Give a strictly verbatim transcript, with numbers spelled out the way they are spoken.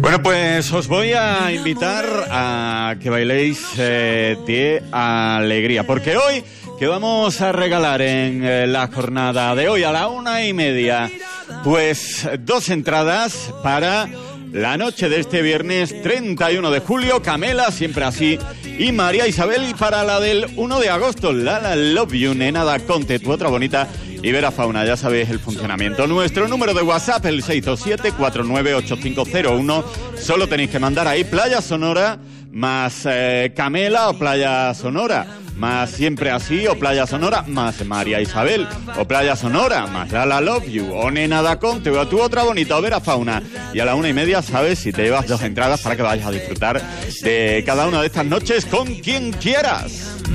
Bueno, pues os voy a invitar a que bailéis eh, de alegría, porque hoy que vamos a regalar en eh, la jornada de hoy a la una y media, pues dos entradas para la noche de este viernes treinta y uno de julio, Camela, Siempre Así, y María Isabel, y para la del uno de agosto, Lala Love You, Nena da Conte, Tu Otra Bonita, y Vera Fauna. Ya sabéis el funcionamiento. Nuestro número de WhatsApp, el seis dos siete, cuatro nueve ocho cinco cero uno. Solo tenéis que mandar ahí Playa Sonora más eh, Camela, o Playa Sonora más Siempre Así, o Playa Sonora más María Isabel, o Playa Sonora más Lala Love You, o Nena da Conte, o Tu Otra Bonita, o Vera Fauna. Y a la una y media sabes si te llevas dos entradas para que vayas a disfrutar de cada una de estas noches con quien quieras.